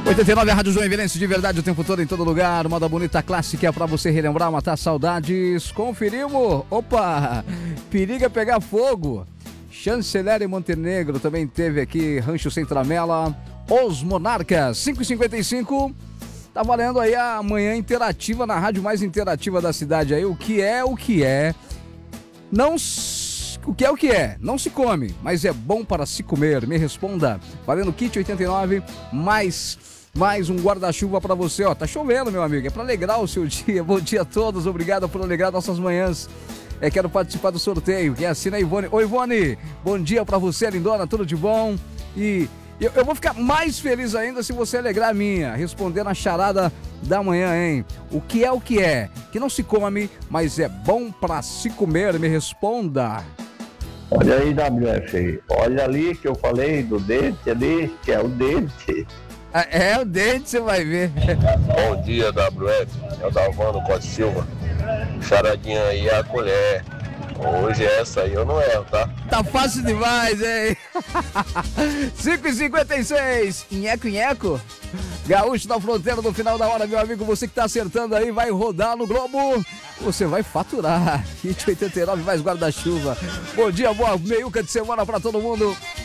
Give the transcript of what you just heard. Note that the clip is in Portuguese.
89, a Rádio Joinvilense de verdade o tempo todo, em todo lugar. Moda bonita clássica é pra você relembrar, matar saudades. Conferimos. Opa! Periga pegar fogo. Chanceler em Montenegro também teve aqui. Rancho Sem Tramela. Os Monarcas, 5h55. Tá valendo aí a manhã interativa na rádio mais interativa da cidade aí. O que é? Não... O que é? Não se come, mas é bom para se comer. Me responda. Valendo kit 89, mais um guarda-chuva para você. Ó, tá chovendo, meu amigo. É para alegrar o seu dia. Bom dia a todos. Obrigado por alegrar nossas manhãs. Quero participar do sorteio. Quem assina é Ivone. Oi, Ivone. Bom dia para você, lindona. Tudo de bom? E eu vou ficar mais feliz ainda se você alegrar a minha, respondendo a charada da manhã, hein? O que é? Que não se come, mas é bom para se comer. Me responda. Olha aí, WF, olha ali que eu falei do dente ali, que é o dente. É o dente, você vai ver. Bom dia, WF, é o Dalvano Costa Silva. Charadinha aí é a colher. Hoje essa aí eu não erro, tá? Tá fácil demais, hein? 5h56, nheco. Gaúcho da Fronteira no final da hora, meu amigo. Você que tá acertando aí, vai rodar no Globo. Você vai faturar. Kit 89 mais guarda-chuva. Bom dia, boa meiuca de semana pra todo mundo.